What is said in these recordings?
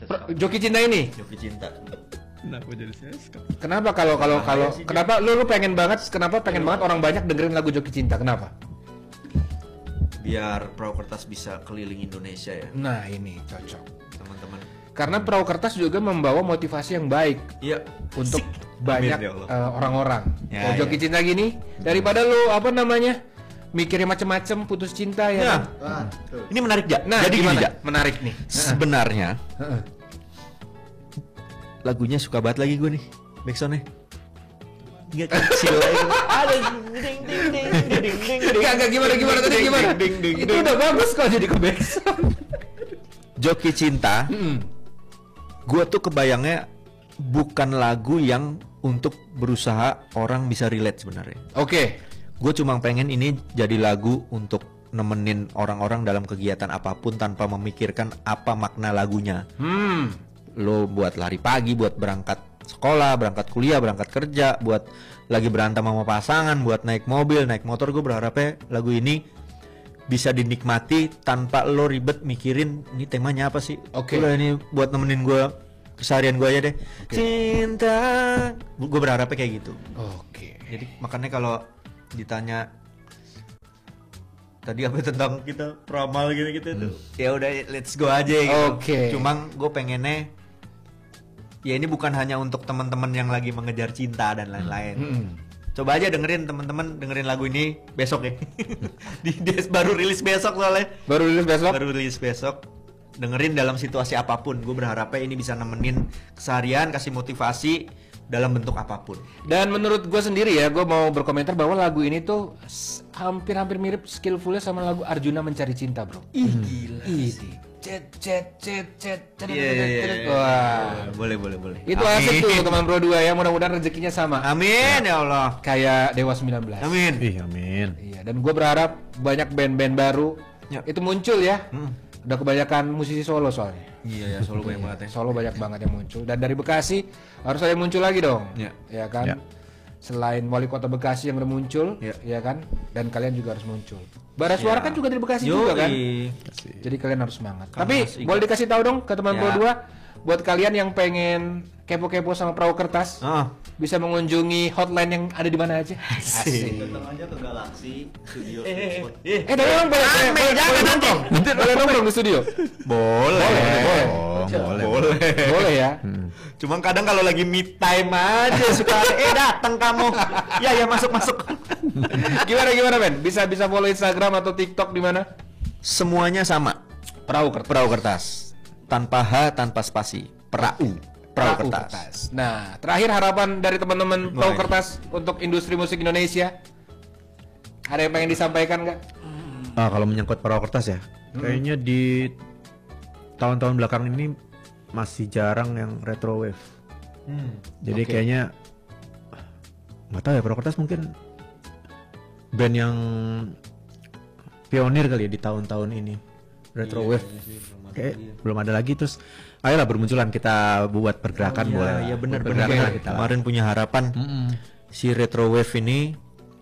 Joki Cinta ini. Joki Cinta. Kenapa jadi seskap? Kenapa kalau kenapa lu pengen banget orang banyak dengerin lagu Joki Cinta? Kenapa? Biar Perahu Kertas bisa keliling Indonesia ya. Nah, ini cocok. Teman-teman. Karena Perahu Kertas juga membawa motivasi yang baik Iya. untuk banyak Amin, ya Allah. orang-orang. Ya, Kalau Joki Cinta gini, daripada lu mikirin macem-macem putus cinta ya. Kan? Ini menarik ya. Nah, jadi gimana? gini, Ja. Menarik nih. Sebenarnya lagunya suka banget lagi gue nih backsoundnya. Nggak kecil lagi. Ada ding ding ding ding ding. Enggak gimana tadi gimana? Itu udah bagus kok jadi ke backsound. Joki Cinta. Gue tuh kebayangnya bukan lagu yang untuk berusaha orang bisa relate sebenarnya. Oke. Gue cuma pengen ini jadi lagu untuk nemenin orang-orang dalam kegiatan apapun tanpa memikirkan apa makna lagunya. Lo buat lari pagi, buat berangkat sekolah, berangkat kuliah, berangkat kerja, buat lagi berantem sama pasangan, buat naik mobil, naik motor. Gue berharapnya lagu ini bisa dinikmati tanpa lo ribet mikirin ini temanya apa sih. Oke. Udah ini buat nemenin gue keseharian gue aja deh. Cinta. Gue berharapnya kayak gitu. Oke. Jadi makanya kalau ditanya tadi apa tentang kita peramal gitu tuh, ya udah let's go aja gitu. Oke. Cuma gue pengennya ya ini bukan hanya untuk teman-teman yang lagi mengejar cinta dan lain-lain. Coba aja dengerin lagu ini besok ya. Baru rilis besok soalnya. Baru rilis besok. Dengerin dalam situasi apapun. Gue berharapnya ini bisa nemenin keseharian, kasih motivasi dalam bentuk apapun. Dan menurut gue sendiri ya, gue mau berkomentar bahwa lagu ini tuh hampir mirip skillfulnya sama lagu Arjuna Mencari Cinta, bro. Ih gila. Cet. Iya. Wah, Boleh. itu asik tuh teman Bro 2 ya, mudah-mudahan rezekinya sama. Amin ya Allah. Kayak Dewa 19. Amin. Amin. Iya, dan gue berharap banyak band-band baru itu muncul ya. Udah kebanyakan musisi solo soalnya. Iya ya, Solo banyak banget ya. Solo banyak banget yang muncul, dan dari Bekasi harus ada yang muncul lagi dong. Ya kan? Ya. Selain wali kota Bekasi yang udah muncul, ya kan? Dan kalian juga harus muncul. Bara Suara kan juga dari Bekasi juga kan? Jadi kalian harus semangat. Tapi boleh dikasih tahu dong ke teman Pro 2 buat kalian yang pengen kepo-kepo sama Perahu Kertas, bisa mengunjungi hotline yang ada di mana aja. Asik. Datang aja ke Galaxy Studio. Dong boleh nongkrong di studio. Boleh ya. Cuma kadang kalau lagi meet time aja suka datang kamu. Ya masuk. Gimana Ben? Bisa follow Instagram atau TikTok di mana? Semuanya sama. Perahu Kertas. Tanpa H, tanpa spasi. Perahu Kertas. Nah, terakhir harapan dari teman-teman Perahu Kertas untuk industri musik Indonesia. Ada yang pengen disampaikan nggak? Kalau menyangkut Perahu Kertas ya, kayaknya di tahun-tahun belakang ini masih jarang yang retro wave. Jadi kayaknya nggak tahu ya, Perahu Kertas mungkin band yang pionir kali ya di tahun-tahun ini retro wave. Kayak belum ada lagi, terus ayolah bermunculan, kita buat pergerakan boleh. Iya benar. Kita Kemarin punya harapan si retro wave ini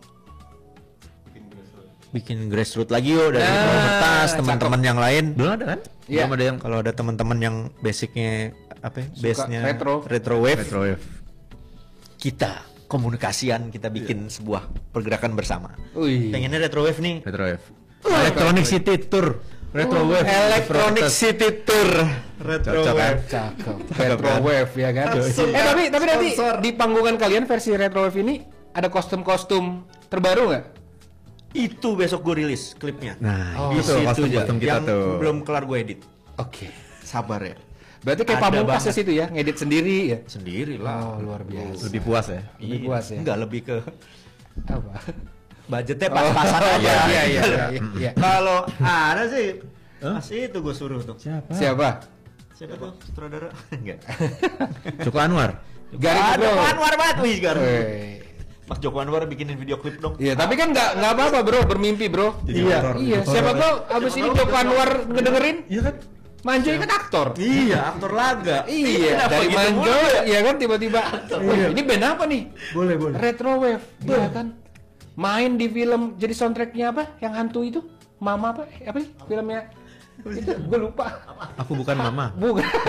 bikin grassroots lagi dari Perahu Kertas, teman-teman yang lain. belum ada kan? Iya. Belum ada yang kalau ada teman-teman yang basicnya base-nya retro wave. Kita komunikasian, kita bikin sebuah pergerakan bersama. Pengennya retro wave nih. Retro wave. Electronic City Tour. Retro wave. Electronic City Tour. Retro Cocok kan? wave. Cakep. Retro wave ya kan. Tapi nanti di panggungan kalian versi retro wave ini ada kostum-kostum terbaru nggak? Itu besok gue rilis klipnya. Nah, Di itu situ kostum-kostum aja. kita yang tuh. belum kelar gue edit. Oke. Sabar ya. Berarti kayak Ada Pamungkas banget. situ ya, ngedit sendiri ya. Sendiri lah. Oh, luar biasa. Lebih puas ya. Lebih puas ya. Enggak, lebih ke Apa? budgetnya pas-pasan aja. Iya. Kalau ada sih masih itu gue suruh tuh. Siapa? Siapa tuh sutradara? Enggak. Joko Anwar. Garing bro. Anwar banget wih sekarang. Weh. Mas Joko Anwar bikinin video klip dong. Iya, tapi kan nggak apa-apa bro, bermimpi bro. Iya. Siapa tahu abis ini Joko Anwar ngedengerin, Iya kan? Manjoy kan aktor. Iya, aktor laga. Iya, Kenapa dari gitu Manjo, mulu ya? ya kan tiba-tiba. Ini band apa nih? Boleh. Retro Wave, iya kan? Main di film, jadi soundtracknya apa? Yang hantu itu? Mama apa? Apa sih filmnya? Itu gue lupa. Aku bukan mama. Bukan.